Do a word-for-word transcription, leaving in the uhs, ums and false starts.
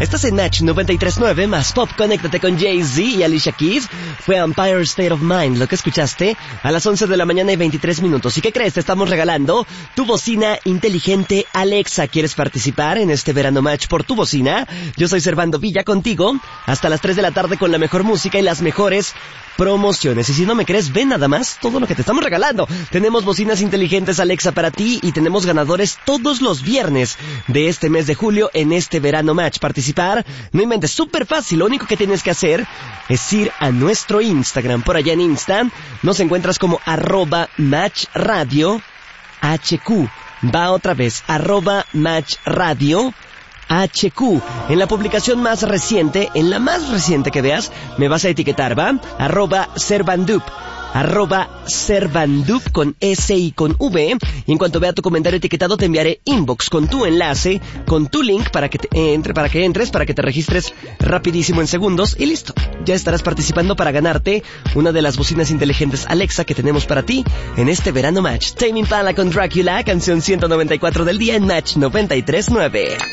Estás en Match noventa y tres punto nueve más Pop. Conéctate con Jay-Z y Alicia Keys. Fue Empire State of Mind lo que escuchaste a las once de la mañana y veintitrés minutos. ¿Y qué crees? Te estamos regalando tu bocina inteligente Alexa. ¿Quieres participar en este Verano Match por tu bocina? Yo soy Servando Villa contigo hasta las tres de la tarde con la mejor música y las mejores promociones. Y si no me crees, ven nada más todo lo que te estamos regalando. Tenemos bocinas inteligentes Alexa para ti y tenemos ganadores todos los viernes de este mes de julio en este Verano Match. Participar, no inventes, súper fácil. Lo único que tienes que hacer es ir a nuestro Instagram. Por allá en Insta nos encuentras como arroba Match Radio H Q. Va otra vez, arroba Match Radio H Q. En la publicación más reciente, en la más reciente que veas, me vas a etiquetar, ¿va? Arroba Servandup. Arroba Servandup con S y con V. Y en cuanto vea tu comentario etiquetado, te enviaré inbox con tu enlace, con tu link para que te entre, para que entres, para que te registres rapidísimo en segundos y listo. Ya estarás participando para ganarte una de las bocinas inteligentes Alexa que tenemos para ti en este Verano Match. Tame Impala con Dracula, canción ciento noventa y cuatro del día en Match noventa y tres punto nueve.